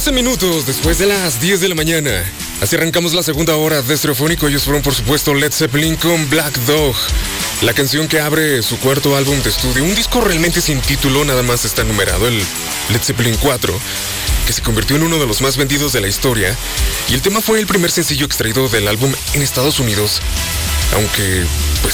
14 minutos después de las 10 de la mañana. Así arrancamos la segunda hora de Estereofónico. Ellos fueron, por supuesto, Led Zeppelin con Black Dog. La canción que abre su cuarto álbum de estudio. Un disco realmente sin título, nada más está numerado, el Led Zeppelin 4, que se convirtió en uno de los más vendidos de la historia. Y el tema fue el primer sencillo extraído del álbum en Estados Unidos. Aunque, pues